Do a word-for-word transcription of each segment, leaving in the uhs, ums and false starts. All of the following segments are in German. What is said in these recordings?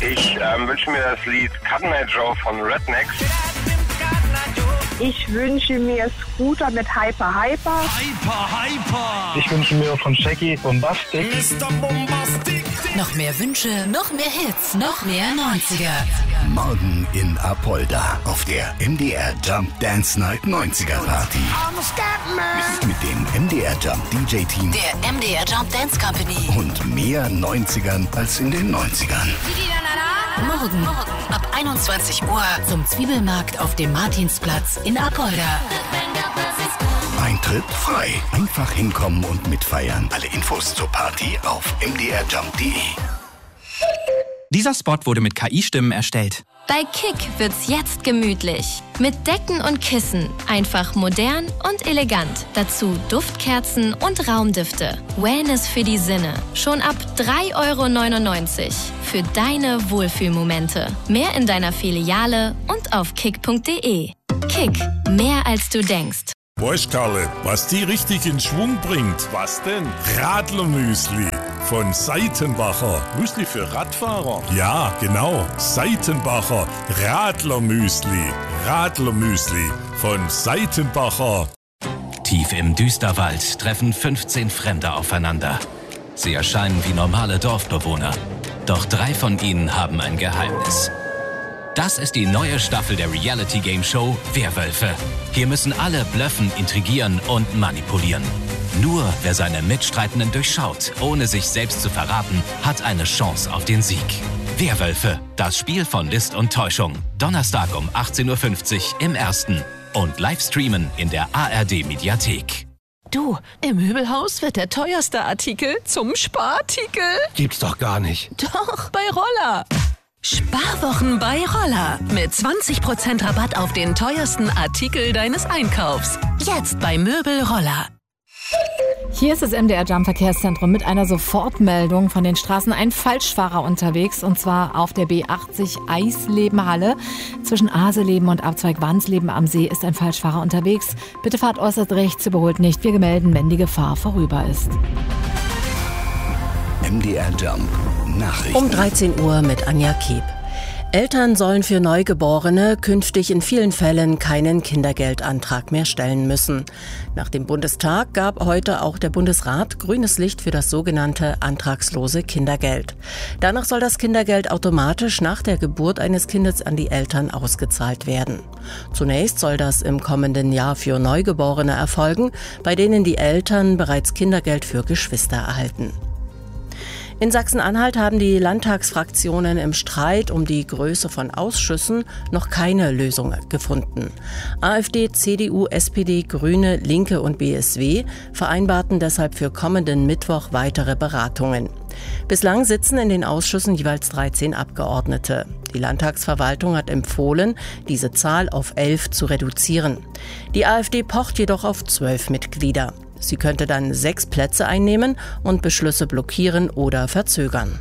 Ich ähm, wünsche mir das Lied Cotton Eye Joe von Rednex. Ich wünsche mir Scooter mit Hyper Hyper. Hyper Hyper. Ich wünsche mir von Shaggy Bombastic. Mister Bombastic. Noch mehr Wünsche, noch mehr Hits, noch mehr neunziger. Morgen in Apolda auf der M D R Jump Dance Night neunziger Party. Mit dem M D R Jump D J Team. Der M D R Jump Dance Company. Und mehr neunzigern als in den neunzigern. Morgen ab einundzwanzig Uhr zum Zwiebelmarkt auf dem Martinsplatz in Apolda. Eintritt frei. Einfach hinkommen und mitfeiern. Alle Infos zur Party auf m d r jump punkt d e. Dieser Spot wurde mit K I-Stimmen erstellt. Bei Kick wird's jetzt gemütlich. Mit Decken und Kissen. Einfach modern und elegant. Dazu Duftkerzen und Raumdüfte. Wellness für die Sinne. Schon ab drei Euro neunundneunzig. Für deine Wohlfühlmomente. Mehr in deiner Filiale und auf kick punkt d e. Kick. Mehr als du denkst. Weißt Karle, was die richtig in Schwung bringt? Was denn? Radlermüsli von Seitenbacher. Müsli für Radfahrer? Ja, genau. Seitenbacher Radlermüsli. Radlermüsli von Seitenbacher. Tief im Düsterwald treffen fünfzehn Fremde aufeinander. Sie erscheinen wie normale Dorfbewohner. Doch drei von ihnen haben ein Geheimnis. Das ist die neue Staffel der Reality-Game-Show Werwölfe. Hier müssen alle blöffen, intrigieren und manipulieren. Nur wer seine Mitstreitenden durchschaut, ohne sich selbst zu verraten, hat eine Chance auf den Sieg. Werwölfe, das Spiel von List und Täuschung. Donnerstag um achtzehn Uhr fünfzig im Ersten. Und live streamen in der A R D-Mediathek. Du, im Möbelhaus wird der teuerste Artikel zum Sparartikel. Gibt's doch gar nicht. Doch, bei Roller. Sparwochen bei Roller. Mit zwanzig Prozent Rabatt auf den teuersten Artikel deines Einkaufs. Jetzt bei Möbel Roller. Hier ist das M D R Jump Verkehrszentrum mit einer Sofortmeldung von den Straßen. Ein Falschfahrer unterwegs, und zwar auf der B achtzig Eislebenhalle. Zwischen Aseleben und Abzweig Wansleben am See ist ein Falschfahrer unterwegs. Bitte fahrt äußerst rechts, überholt nicht. Wir melden, wenn die Gefahr vorüber ist. M D R Jump Nachrichten. Um dreizehn Uhr mit Anja Kiep. Eltern sollen für Neugeborene künftig in vielen Fällen keinen Kindergeldantrag mehr stellen müssen. Nach dem Bundestag gab heute auch der Bundesrat grünes Licht für das sogenannte antragslose Kindergeld. Danach soll das Kindergeld automatisch nach der Geburt eines Kindes an die Eltern ausgezahlt werden. Zunächst soll das im kommenden Jahr für Neugeborene erfolgen, bei denen die Eltern bereits Kindergeld für Geschwister erhalten. In Sachsen-Anhalt haben die Landtagsfraktionen im Streit um die Größe von Ausschüssen noch keine Lösung gefunden. AfD, C D U, S P D, Grüne, Linke und B S W vereinbarten deshalb für kommenden Mittwoch weitere Beratungen. Bislang sitzen in den Ausschüssen jeweils dreizehn Abgeordnete. Die Landtagsverwaltung hat empfohlen, diese Zahl auf elf zu reduzieren. Die AfD pocht jedoch auf zwölf Mitglieder. Sie könnte dann sechs Plätze einnehmen und Beschlüsse blockieren oder verzögern.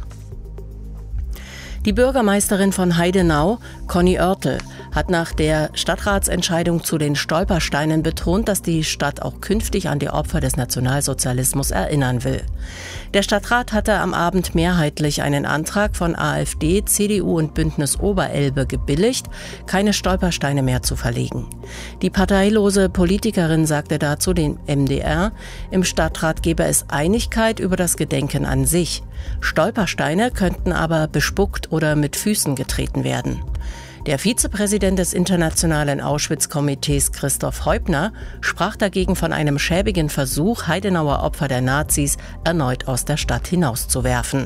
Die Bürgermeisterin von Heidenau, Conny Oertel, hat nach der Stadtratsentscheidung zu den Stolpersteinen betont, dass die Stadt auch künftig an die Opfer des Nationalsozialismus erinnern will. Der Stadtrat hatte am Abend mehrheitlich einen Antrag von AfD, C D U und Bündnis Oberelbe gebilligt, keine Stolpersteine mehr zu verlegen. Die parteilose Politikerin sagte dazu dem M D R, im Stadtrat gebe es Einigkeit über das Gedenken an sich. Stolpersteine könnten aber bespuckt oder mit Füßen getreten werden. Der Vizepräsident des Internationalen Auschwitz-Komitees Christoph Heubner sprach dagegen von einem schäbigen Versuch, Heidenauer Opfer der Nazis erneut aus der Stadt hinauszuwerfen.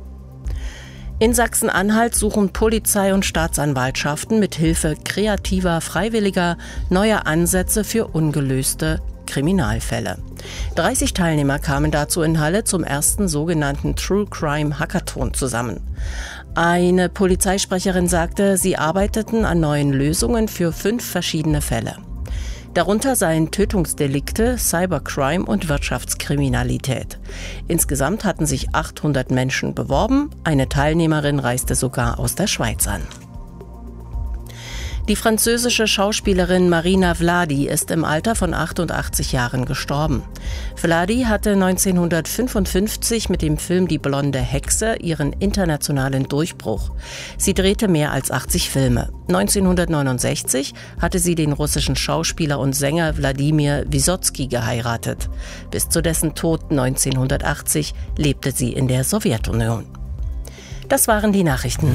In Sachsen-Anhalt suchen Polizei und Staatsanwaltschaften mit Hilfe kreativer Freiwilliger neuer Ansätze für ungelöste Kriminalfälle. dreißig Teilnehmer kamen dazu in Halle zum ersten sogenannten True Crime Hackathon zusammen. Eine Polizeisprecherin sagte, sie arbeiteten an neuen Lösungen für fünf verschiedene Fälle. Darunter seien Tötungsdelikte, Cybercrime und Wirtschaftskriminalität. Insgesamt hatten sich achthundert Menschen beworben. Eine Teilnehmerin reiste sogar aus der Schweiz an. Die französische Schauspielerin Marina Vladi ist im Alter von achtundachtzig Jahren gestorben. Vladi hatte neunzehnhundertfünfundfünfzig mit dem Film Die blonde Hexe ihren internationalen Durchbruch. Sie drehte mehr als achtzig Filme. neunzehnhundertneunundsechzig hatte sie den russischen Schauspieler und Sänger Wladimir Wysotsky geheiratet. Bis zu dessen Tod neunzehnhundertachtzig lebte sie in der Sowjetunion. Das waren die Nachrichten.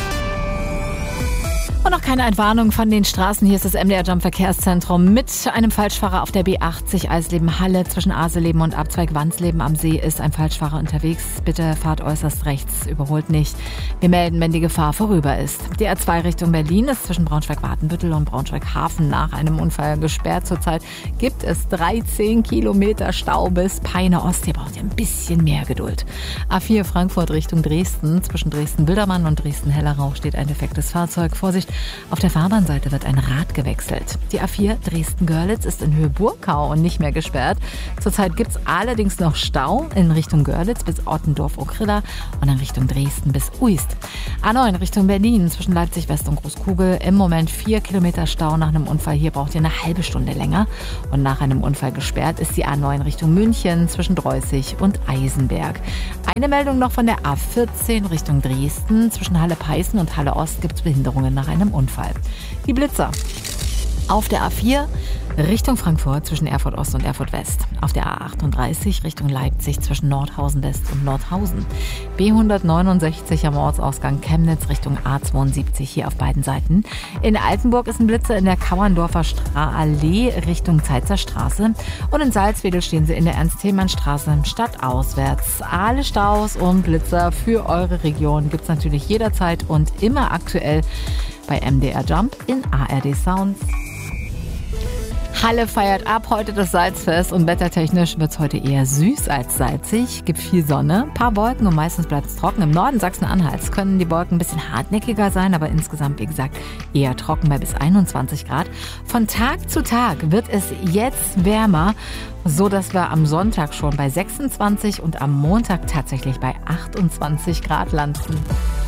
Und noch keine Entwarnung von den Straßen. Hier ist das M D R Jump Verkehrszentrum mit einem Falschfahrer auf der B achtzig Eisleben-Halle. Zwischen Aseleben und Abzweig Wandsleben am See ist ein Falschfahrer unterwegs. Bitte fahrt äußerst rechts, überholt nicht. Wir melden, wenn die Gefahr vorüber ist. Die A zwei Richtung Berlin ist zwischen Braunschweig-Watenbüttel und Braunschweig-Hafen nach einem Unfall gesperrt. Zurzeit gibt es dreizehn Kilometer Stau bis Peine Ost. Hier braucht ihr ein bisschen mehr Geduld. A vier Frankfurt Richtung Dresden. Zwischen Dresden-Bildermann und Dresden-Hellerau steht ein defektes Fahrzeug. Vorsicht! Auf der Fahrbahnseite wird ein Rad gewechselt. Die A vier Dresden-Görlitz ist in Höhe Burgau und nicht mehr gesperrt. Zurzeit gibt es allerdings noch Stau in Richtung Görlitz bis Ottendorf-Okrilla und in Richtung Dresden bis Uist. A neun Richtung Berlin zwischen Leipzig West und Großkugel. Im Moment vier Kilometer Stau nach einem Unfall. Hier braucht ihr eine halbe Stunde länger. Und nach einem Unfall gesperrt ist die A neun Richtung München zwischen Dreußig und Eisenberg. Eine Meldung noch von der A vierzehn Richtung Dresden. Zwischen Halle-Peißen und Halle-Ost gibt es Behinderungen nach einem Unfall. Die Blitzer. Auf der A vier Richtung Frankfurt zwischen Erfurt Ost und Erfurt West. Auf der A achtunddreißig Richtung Leipzig zwischen Nordhausen West und Nordhausen. B hundertneunundsechzig am Ortsausgang Chemnitz Richtung A zweiundsiebzig hier auf beiden Seiten. In Altenburg ist ein Blitzer in der Kauerndorfer Stra- Allee Richtung Zeitzer Straße. Und in Salzwedel stehen sie in der Ernst-Thälmann-Straße stadtauswärts. Alle Staus und Blitzer für eure Region gibt es natürlich jederzeit und immer aktuell bei M D R Jump in A R D Sounds. Halle feiert ab heute das Salzfest und wettertechnisch wird es heute eher süß als salzig. Gibt viel Sonne, paar Wolken und meistens bleibt es trocken. Im Norden Sachsen-Anhalts können die Wolken ein bisschen hartnäckiger sein, aber insgesamt, wie gesagt, eher trocken bei bis einundzwanzig Grad. Von Tag zu Tag wird es jetzt wärmer, so dass wir am Sonntag schon bei sechsundzwanzig und am Montag tatsächlich bei achtundzwanzig Grad landen.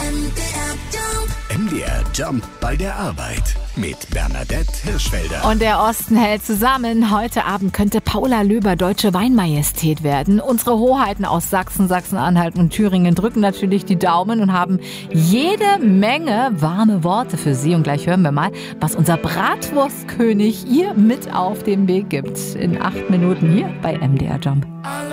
M D R Jump bei der Arbeit mit Bernadette Hirschfelder. Und der Osten hält zusammen. Heute Abend könnte Paula Löber deutsche Weinmajestät werden. Unsere Hoheiten aus Sachsen, Sachsen-Anhalt und Thüringen drücken natürlich die Daumen und haben jede Menge warme Worte für sie. Und gleich hören wir mal, was unser Bratwurstkönig ihr mit auf den Weg gibt. In acht Minuten hier bei M D R Jump.